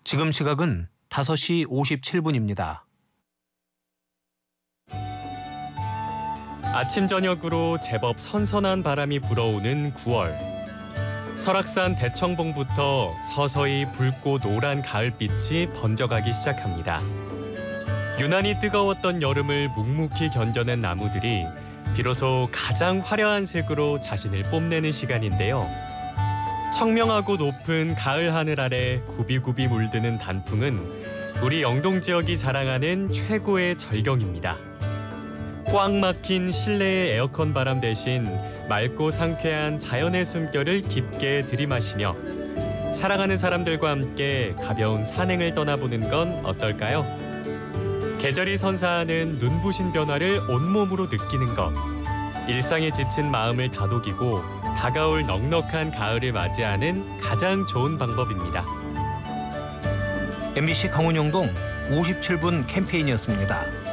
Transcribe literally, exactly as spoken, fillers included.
지금 시각은 다섯 시 오십칠 분입니다. 아침 저녁으로 제법 선선한 바람이 불어오는 구월. 설악산 대청봉부터 서서히 붉고 노란 가을빛이 번져가기 시작합니다. 유난히 뜨거웠던 여름을 묵묵히 견뎌낸 나무들이 비로소 가장 화려한 색으로 자신을 뽐내는 시간인데요. 청명하고 높은 가을 하늘 아래 굽이굽이 물드는 단풍은 우리 영동 지역이 자랑하는 최고의 절경입니다. 꽉 막힌 실내의 에어컨 바람 대신 맑고 상쾌한 자연의 숨결을 깊게 들이마시며 사랑하는 사람들과 함께 가벼운 산행을 떠나보는 건 어떨까요? 계절이 선사하는 눈부신 변화를 온몸으로 느끼는 것. 일상에 지친 마음을 다독이고 다가올 넉넉한 가을을 맞이하는 가장 좋은 방법입니다. 엠비씨 강원영동 오십칠 분 캠페인이었습니다.